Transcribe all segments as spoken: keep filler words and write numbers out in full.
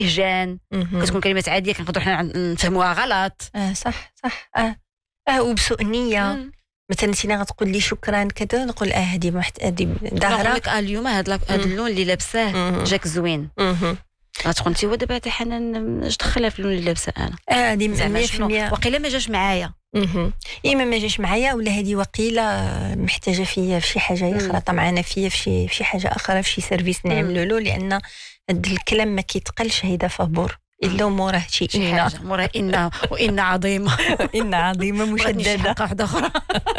استهجان، كتكون كلمات عاديه كنقدروا حنا نفهموها غلط. اه صح صح اه اه وبسوء النيه. مم. مثلا انت غتقول لي شكرا كذا، نقول اه هذه محت هذه ظاهره نقول لك اه اليوم هذا هذا اللون اللي لابساه جاك زوين، غتقول انت ودابا حتى حنان اش دخلها في اللون اللي لابسه انا اه دي مية في المية وقيله ما جاش معايا، اها اما ما جاش معايا ولا هذه وقيله محتاجه فيا في شي حاجه اخرى، طمعانه فيا في شي في حاجه اخرى، في شي سيرفيس نعملوا له، لان هذا الكلام ما كيتقلش هيدا فابور الا موراه شي إن موراه إن وإن عظيمه إن عظيمه مشدده واحده اخرى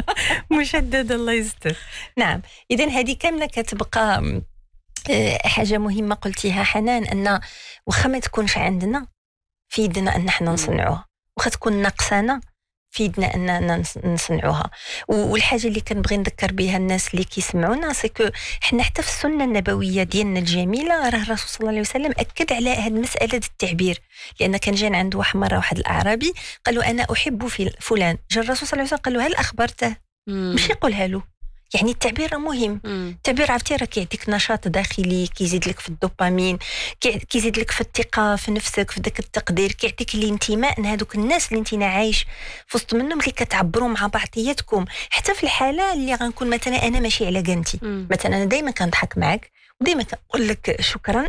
مشدده الله يستر. نعم، اذا هذه كامله كتبقى حاجه مهمه قلتيها حنان، ان واخا ما تكونش عندنا في يدنا ان احنا نصنعوها، واخا تكون ناقصانا في يدنا اننا نصنعوها. والحاجه اللي كنبغي نذكر بها الناس اللي كيسمعونا سكو حنا حتى في السنه النبويه ديالنا الجميله راه الرسول صلى الله عليه وسلم اكد على هذه المساله التعبير، لان كان جان عنده واحد مره واحد الاعرابي قال له انا احب في فلان، جا الرسول صلى الله عليه وسلم قال له هل اخبرته؟ مش يقولها له. يعني التعبير مهم. مم. التعبير عرفتي راه كيعطيك نشاط داخلي، كيزيد لك في الدوبامين، كيزيد لك في الثقه في نفسك، في ذاك التقدير، كيعطيك الانتماء لهذوك الناس اللي انت عايش في وسط منهم، اللي كتعبروا مع بعضياتكم. حتى في الحاله اللي غنكون مثلا انا ماشي على قنتي، مثلا انا دائما كنضحك معك ودائما كنقول لك شكرا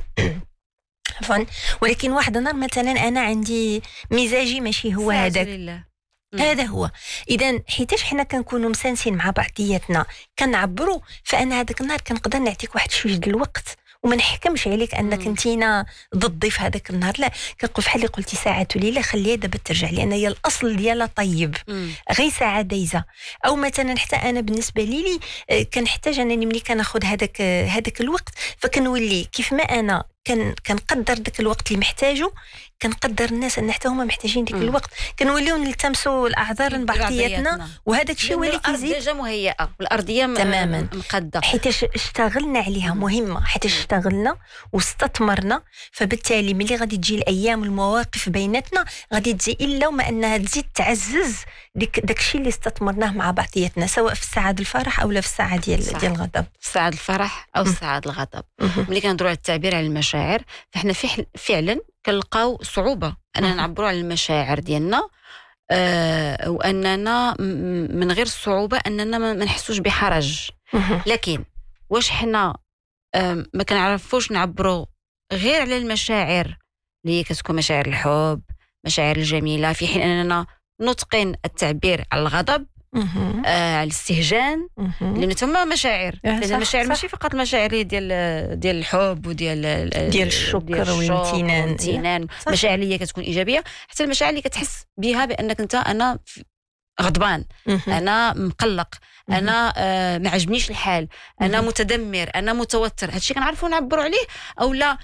عفوا، ولكن واحد النهار مثلا انا عندي مزاجي ماشي هو هذاك، هذا هو. اذا حيتاش حنا كنكونوا مسانسين مع بعضياتنا كنعبروا، فانا هذاك النهار كنقدر نعطيك واحد شويه ديال الوقت وما نحكمش عليك انك انتينا ضدي في هذاك النهار، لا كنقول بحال اللي قلتي ساعه وليله خليها دابا ترجع، لان هي الاصل ديالها طيب، غير ساعه دايزه. او مثلا حتى انا بالنسبه لي كنحتاج انني ملي كناخذ هذاك هذاك الوقت فكنولي كيف ما انا كان كنقدر داك الوقت اللي محتاجه، كنقدر الناس ان حتى هما محتاجين ديك الوقت، كنوليو نلتمسوا الاعذار لبعضياتنا، وهذاك الشيء هو اللي كيزيد. الارضيه مهيئه والارضيه تماما مقاده، حيتاش اشتغلنا عليها مهمه، حيتاش اشتغلنا واستثمرنا، فبالتالي ملي غادي تجي الايام والمواقف بيناتنا غادي تجي الا وما انها تزيد تعزز ديك داكشي اللي استثمرناه مع بعضياتنا، سواء في الساعه الفرح او لا في الساعه ديال ديال الغضب، ساعه الفرح او ساعه الغضب. ملي كنهضروا على التعبير على المشاعر فاحنا فعلا كنلقاو صعوبه اننا نعبروا على المشاعر ديالنا، آه واننا من غير الصعوبه اننا ما نحسوش بحرج. لكن واش حنا آه ما كنعرفوش نعبروا غير على المشاعر اللي هي كتكون مشاعر الحب، مشاعر الجميله، في حين اننا نتقن التعبير على الغضب، آه على الاستهجان، لان ثم مشاعر، لان المشاعر ماشي فقط المشاعر ديال ديال الحب وديال ديال الشكر والامتنان، المشاعر اللي كتكون ايجابيه، حتى المشاعر اللي كتحس بها بانك انت انا غضبان، انا مقلق، انا آه ما عجبنيش الحال، انا متدمر، انا متوتر، هادشي كنعرفوا نعبروا عليه او لا؟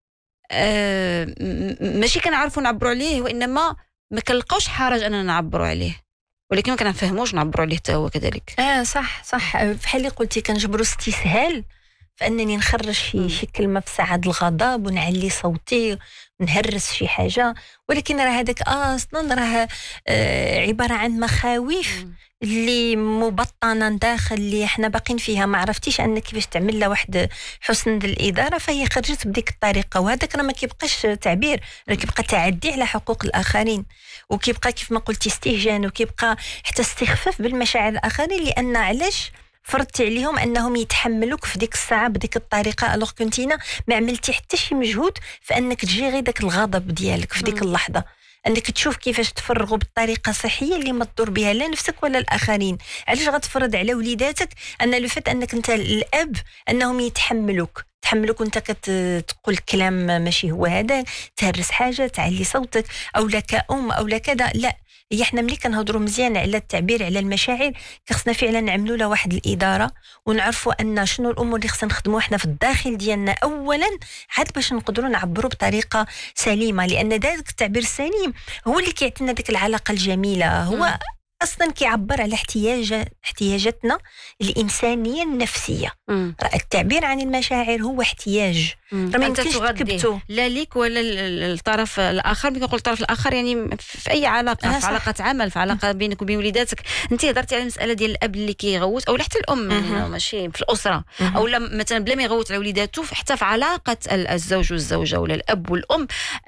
آه ماشي كنعرفوا نعبروا عليه، وانما ما كنلقاوش حرج اننا نعبروا عليه، ولكن ما كنفهموش نعبروا عليه حتى هو كذلك. اه صح صح، بحال اللي قلتي كنجبروا استسهال فانني نخرج شي شي كلمه في ساعه الغضب ونعلي صوتي ونهرس شي حاجه، ولكن راه هذاك اصلا راه آه عباره عن مخاوف اللي مبطنه داخل، اللي احنا باقين فيها ما عرفتيش ان كيفاش تعمل لها واحد حسن الاداره، فهي خرجت بديك الطريقه، وهذاك راه ما كيبقاش تعبير، راه كيبقى تعدي على حقوق الاخرين، وكيبقى كيف ما قلتي استهجان، وكيبقى حتى استخفاف بالمشاعر الاخرين، لان علاش فرضتي عليهم انهم يتحملوك في ديك الساعه بديك الطريقه، الوغ كنتينا ما عملتي حتى شي مجهود في انك تجي غير داك الغضب ديالك في ديك اللحظه، انك تشوف كيفاش تفرغوا بالطريقه صحيه اللي ما تضر بها لا نفسك ولا الاخرين. علاش غتفرض على وليداتك ان لو فات انك انت الاب انهم يتحملوك تحملوك وانت كتقول كلام ماشي هو هذا، تهرس حاجه، تعلي صوتك، او لا كأم او لا كذا؟ لا، هي احنا ملي كنهضروا مزيان على التعبير على المشاعر خصنا فعلا نعملوا له واحد الاداره، ونعرفوا ان شنو الامور اللي خصنا نخدموا احنا في الداخل ديالنا اولا، عاد باش نقدروا نعبروا بطريقه سليمه، لان ذاك التعبير السليم هو اللي كيعطينا ديك العلاقه الجميله، هو م. اصلا كيعبر على احتياج احتياجاتنا الانسانيه النفسيه. مم. التعبير عن المشاعر هو احتياج، راه انت تغذيه لا ليك ولا الطرف الاخر. ملي كنقول الطرف الاخر يعني في اي علاقه، في علاقه عمل، في علاقه بينك وبين وليداتك. انت هضرتي على المساله ديال الاب اللي كيغوت او حتى الام، يعني ماشي في الاسره، او مثلا بلا ما يغوت على وليداته، حتى في علاقه الزوج والزوجه ولا الاب والام،